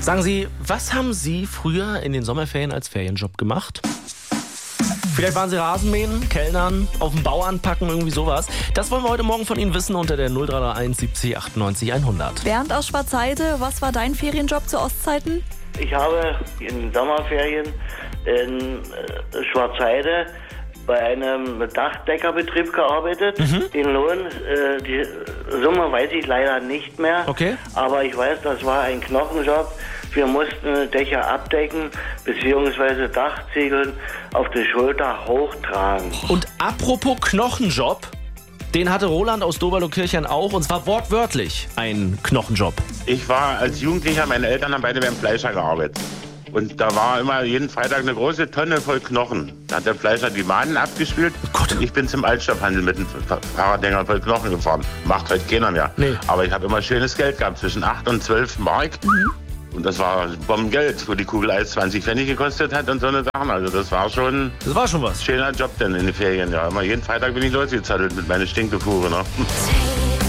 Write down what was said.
Sagen Sie, was haben Sie früher in den Sommerferien als Ferienjob gemacht? Vielleicht waren Sie Rasenmähen, Kellnern, auf dem Bau anpacken, irgendwie sowas. Das wollen wir heute Morgen von Ihnen wissen unter der 0331 70 98 100. Bernd aus Schwarzheide, was war dein Ferienjob zu Ostzeiten? Ich habe in den Sommerferien in Schwarzheide bei einem Dachdeckerbetrieb gearbeitet. Den Lohn, die Summe weiß ich leider nicht mehr. Okay. Aber ich weiß, das war ein Knochenjob. Wir mussten Dächer abdecken bzw. Dachziegeln auf die Schulter hochtragen. Und apropos Knochenjob, den hatte Roland aus Doberlo-Kirchern auch, und zwar wortwörtlich ein Knochenjob. Ich war als Jugendlicher, meine Eltern haben beide beim Fleischer gearbeitet. Und da war immer jeden Freitag eine große Tonne voll Knochen. Da hat der Fleischer die Maden abgespült. Gott. Und ich bin zum Altstoffhandel mit einem Fahrradhänger voll Knochen gefahren. Macht heute keiner mehr. Nee. Aber ich habe immer schönes Geld gehabt, zwischen 8 und 12 Mark. Und das war Bombengeld, wo die Kugel Eis 20 Pfennig gekostet hat und so eine Sachen. Also das war schon was. ein schöner Job denn in den Ferien. Ja, immer jeden Freitag bin ich losgezattelt mit meiner Stinkefuhre. Ne?